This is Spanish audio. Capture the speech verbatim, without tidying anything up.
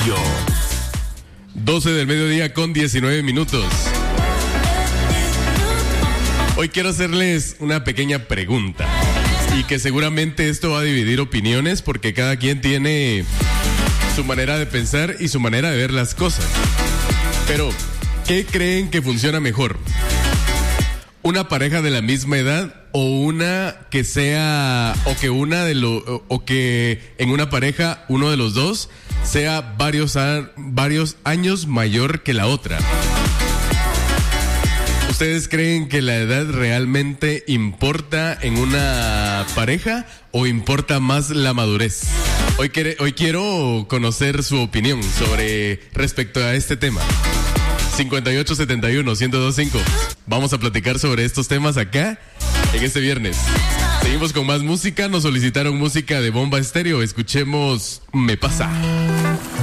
Radio. doce del mediodía con diecinueve minutos. Hoy quiero hacerles una pequeña pregunta y que seguramente esto va a dividir opiniones porque cada quien tiene su manera de pensar y su manera de ver las cosas. Pero, ¿qué creen que funciona mejor? ¿Una pareja de la misma edad o una que sea o que una de los o, o que en una pareja uno de los dos sea varios a, varios años mayor que la otra? ¿Ustedes creen que la edad realmente importa en una pareja o importa más la madurez? Hoy quiere, hoy quiero conocer su opinión sobre respecto a este tema. cincuenta y ocho setenta y uno, uno cero dos cinco. Vamos a platicar sobre estos temas acá en este viernes. Seguimos con más música. Nos solicitaron música de Bomba Estéreo. Escuchemos Me Pasa.